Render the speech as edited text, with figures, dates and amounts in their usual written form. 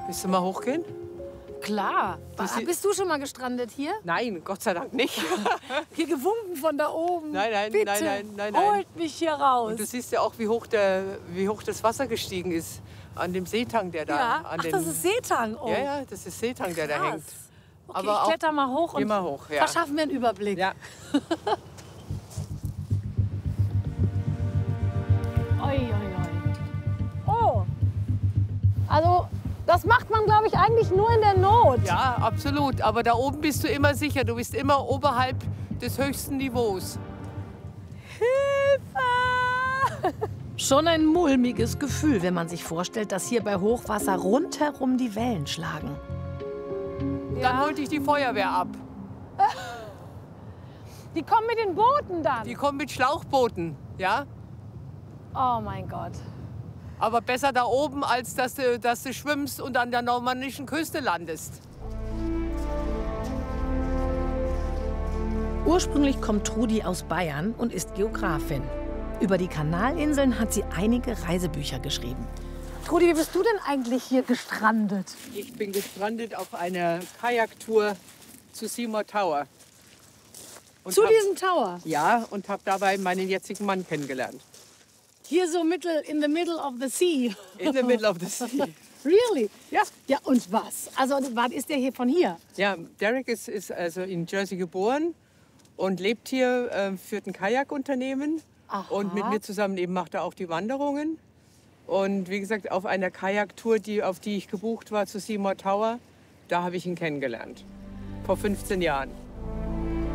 Willst du mal hochgehen? Klar. Bist du schon mal gestrandet hier? Nein, Gott sei Dank nicht. Hier gewunken von da oben. Nein, Bitte, nein. holt mich hier raus. Und du siehst ja auch, wie hoch das Wasser gestiegen ist an dem Seetang, der da... Ja, An ach, das ist Seetang. Oh. Ja, das ist Seetang, der da hängt. Okay, Aber ich kletter mal hoch geh und mal hoch, ja. verschaffen mir einen Überblick. Ja. Oi, oi, oi. Oh, also das macht man, glaube ich, eigentlich nur in der Not. Ja, absolut. Aber da oben bist du immer sicher. Du bist immer oberhalb des höchsten Niveaus. Hilfe! Schon ein mulmiges Gefühl, wenn man sich vorstellt, dass hier bei Hochwasser rundherum die Wellen schlagen. Dann holt dich die Feuerwehr ab. Die kommen mit den Booten dann? Die kommen mit Schlauchbooten, ja? Oh mein Gott. Aber besser da oben, als dass du schwimmst und an der normannischen Küste landest. Ursprünglich kommt Trudi aus Bayern und ist Geografin. Über die Kanalinseln hat sie einige Reisebücher geschrieben. Trudi, wie bist du denn eigentlich hier gestrandet? Ich bin gestrandet auf einer Kajaktour zu Seymour Tower. Und Zu diesem Tower? Ja, und habe dabei meinen jetzigen Mann kennengelernt. Hier so in the middle of the sea. In the middle of the sea. Really? Ja. Ja, und was? Also, was ist der hier von hier? Ja, Derek ist also in Jersey geboren und lebt hier, führt ein Kajakunternehmen. Aha. Und mit mir zusammen eben macht er auch die Wanderungen. Und wie gesagt, auf einer Kajaktour, auf die ich gebucht war zu Seymour Tower, da habe ich ihn kennengelernt. Vor 15 Jahren.